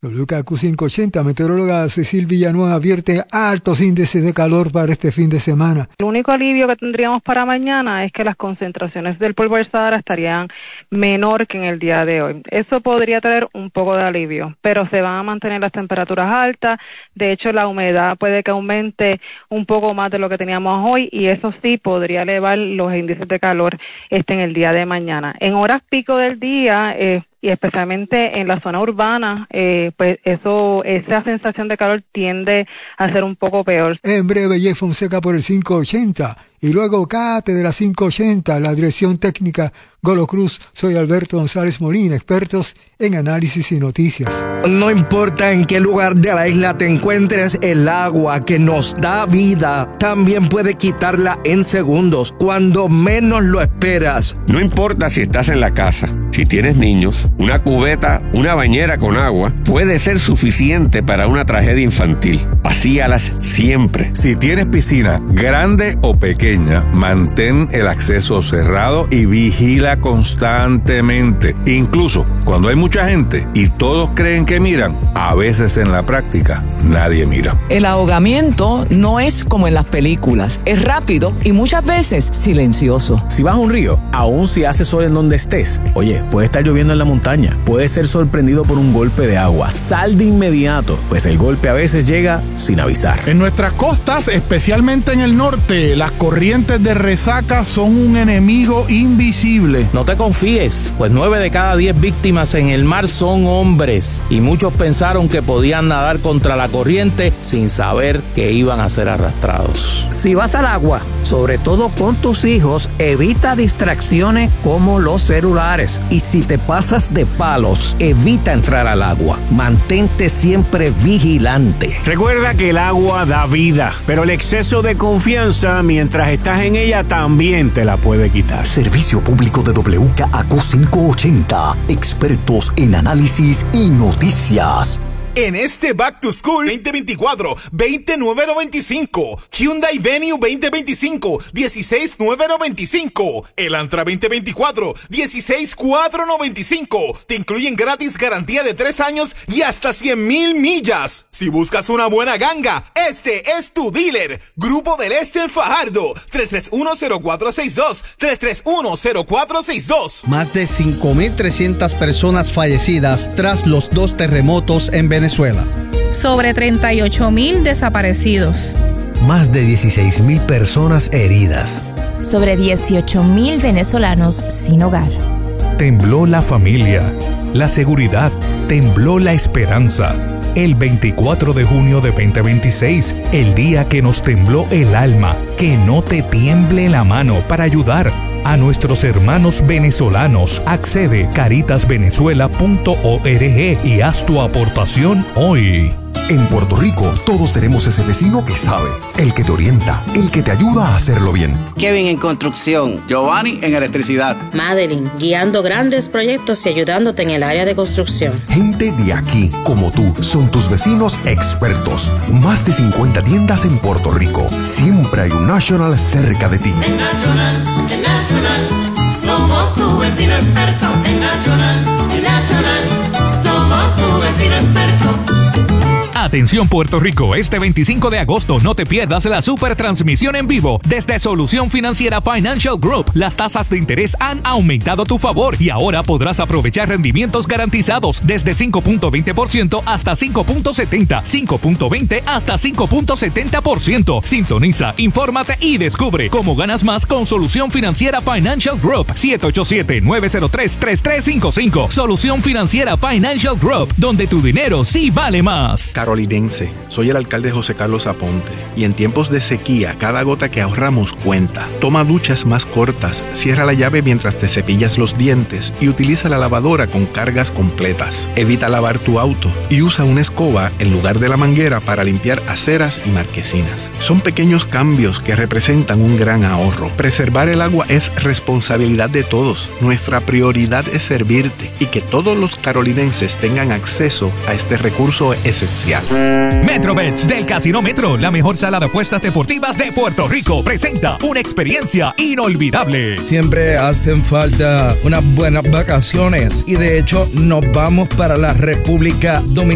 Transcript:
WKQ580, meteoróloga Cecil Villanueva advierte altos índices de calor para este fin de semana. El único alivio que tendríamos para mañana es que las concentraciones del polvo del Sahara estarían menor que en el día de hoy. Eso podría traer un poco de alivio, pero se van a mantener las temperaturas altas. De hecho, la humedad puede que aumente un poco más de lo que teníamos hoy y eso sí podría elevar los índices de calor en el día de mañana. En horas pico del día, y especialmente en la zona urbana, pues esa sensación de calor tiende a ser un poco peor. En breve, Jay Fonseca por el 580 y luego Cátedra 580, la dirección técnica Golo Cruz. Soy Alberto González Molina, expertos en análisis y noticias. No importa en qué lugar de la isla te encuentres, el agua que nos da vida también puede quitarla en segundos, cuando menos lo esperas. No importa si estás en la casa, si tienes niños, una cubeta, una bañera con agua puede ser suficiente para una tragedia infantil. Vacíalas siempre. Si tienes piscina, grande o pequeña, mantén el acceso cerrado y vigila constantemente. Incluso cuando hay mucha gente y todos creen que miran, a veces en la práctica nadie mira. El ahogamiento no es como en las películas, es rápido y muchas veces silencioso. Si vas a un río, aun si hace sol en donde estés, oye, puede estar lloviendo en la montaña, puedes ser sorprendido por un golpe de agua, sal de inmediato, pues el golpe a veces llega sin avisar. En nuestras costas, especialmente en el norte, las corrientes de resaca son un enemigo invisible. No te confíes, pues 9 de cada 10 víctimas en el mar son hombres y muchos pensaron que podían nadar contra la corriente sin saber que iban a ser arrastrados. Si vas al agua, sobre todo con tus hijos, evita distracciones como los celulares. Y si te pasas de palos, evita entrar al agua. Mantente siempre vigilante. Recuerda que el agua da vida, pero el exceso de confianza mientras estás en ella también te la puede quitar. Servicio público de WKQ580, expertos en análisis y noticias. En este Back to School 2024, 20,995. Hyundai Venue 2025, 16,995. Elantra 2024, 16,495. Te incluyen gratis garantía de 3 años y hasta 100,000 millas. Si buscas una buena ganga, este es tu dealer. Grupo del Este en Fajardo, 331-0462, 331-0462. Más de 5,300 personas fallecidas tras los 2 terremotos en Venezuela. Sobre 38,000 desaparecidos. Más de 16,000 personas heridas. Sobre 18,000 venezolanos sin hogar. Tembló la familia, la seguridad, tembló la esperanza. El 24 de junio de 2026, el día que nos tembló el alma, que no te tiemble la mano para ayudar a nuestros hermanos venezolanos. Accede caritasvenezuela.org y haz tu aportación hoy. En Puerto Rico, todos tenemos ese vecino que sabe, el que te orienta, el que te ayuda a hacerlo bien. Kevin en construcción, Giovanni en electricidad, Madeline guiando grandes proyectos y ayudándote en el área de construcción. Gente de aquí, como tú, son tus vecinos expertos. Más de 50 tiendas en Puerto Rico. Siempre hay un National cerca de ti. En National, somos tu vecino experto. En National, somos tu vecino experto. Atención Puerto Rico, este 25 de agosto no te pierdas la super transmisión en vivo desde Solución Financiera Financial Group. Las tasas de interés han aumentado a tu favor y ahora podrás aprovechar rendimientos garantizados desde 5.20% hasta 5.70, 5.20 hasta 5.70%. Sintoniza, infórmate y descubre cómo ganas más con Solución Financiera Financial Group. 787-903-3355. Solución Financiera Financial Group, donde tu dinero sí vale más. Carolinense, soy el alcalde José Carlos Aponte y en tiempos de sequía cada gota que ahorramos cuenta. Toma duchas más cortas, cierra la llave mientras te cepillas los dientes y utiliza la lavadora con cargas completas. Evita lavar tu auto y usa una escoba en lugar de la manguera para limpiar aceras y marquesinas. Son pequeños cambios que representan un gran ahorro. Preservar el agua es responsabilidad de todos. Nuestra prioridad es servirte y que todos los carolinenses tengan acceso a este recurso esencial. MetroBets del Casino Metro, la mejor sala de apuestas deportivas de Puerto Rico, presenta una experiencia inolvidable. Siempre hacen falta unas buenas vacaciones y de hecho nos vamos para la República Dominicana.